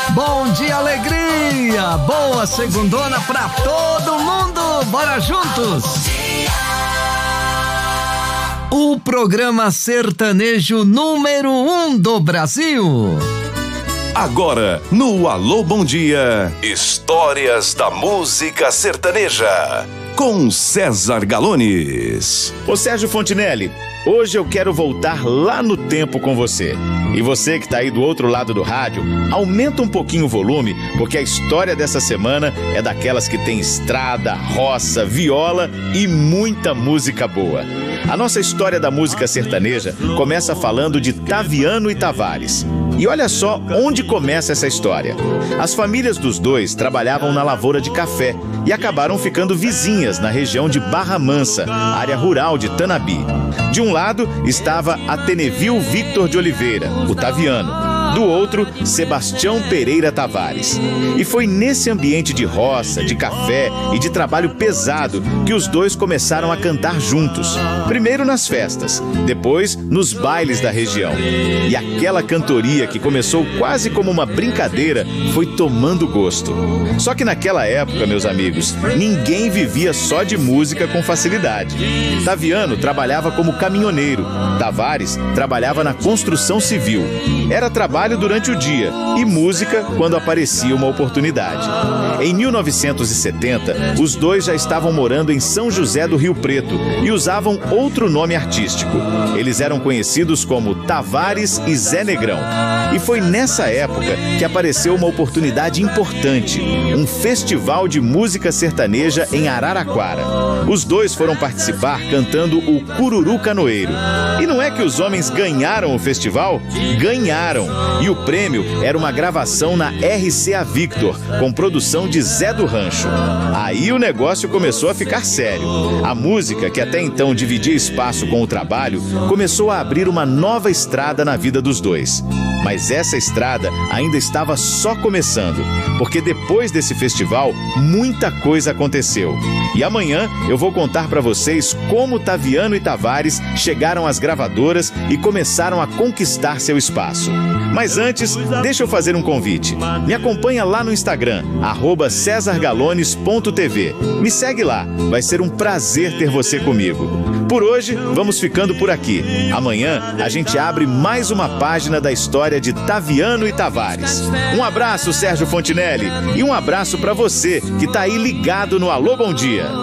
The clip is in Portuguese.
Bom dia, alegria! Boa segundona pra todo mundo! Bora juntos! O programa sertanejo número 1 do Brasil. Agora, no Alô Bom Dia, histórias da música sertaneja, com César Galones. Ô Sérgio Fontinelli, hoje eu quero voltar lá no tempo com você. E você que tá aí do outro lado do rádio, aumenta um pouquinho o volume, porque a história dessa semana é daquelas que tem estrada, roça, viola e muita música boa. A nossa história da música sertaneja começa falando de Taviano e Tavares. E olha só onde começa essa história. As famílias dos dois trabalhavam na lavoura de café e acabaram ficando vizinhas na região de Barra Mansa, área rural de Tanabi. De um lado estava Atenevil Victor de Oliveira, o Taviano. Do outro, Sebastião Pereira Tavares. E foi nesse ambiente de roça, de café e de trabalho pesado que os dois começaram a cantar juntos. Primeiro nas festas, depois nos bailes da região. E aquela cantoria que começou quase como uma brincadeira foi tomando gosto. Só que naquela época, meus amigos, ninguém vivia só de música com facilidade. Taviano trabalhava como caminhoneiro, Tavares trabalhava na construção civil. Era trabalho durante o dia e música quando aparecia uma oportunidade. Em 1970, os dois já estavam morando em São José do Rio Preto e usavam outro nome artístico. Eles eram conhecidos como Tavares e Zé Negrão. E foi nessa época que apareceu uma oportunidade importante, um festival de música sertaneja em Araraquara. Os dois foram participar cantando o Cururu Canoeiro. E não é que os homens ganharam o festival? Ganharam! E o prêmio era uma gravação na RCA Victor, com produção de Zé do Rancho. Aí o negócio começou a ficar sério. A música, que até então dividia espaço com o trabalho, começou a abrir uma nova estrada na vida dos dois. Mas essa estrada ainda estava só começando, porque depois desse festival, muita coisa aconteceu. E amanhã eu vou contar para vocês como Taviano e Tavares chegaram às gravadoras e começaram a conquistar seu espaço. Mas antes, deixa eu fazer um convite. Me acompanha lá no Instagram, @cesargalones.tv. Me segue lá, vai ser um prazer ter você comigo. Por hoje, vamos ficando por aqui. Amanhã, a gente abre mais uma página da história de Taviano e Tavares. Um abraço, Sérgio Fontinelli, e um abraço para você que tá aí ligado no Alô Bom Dia.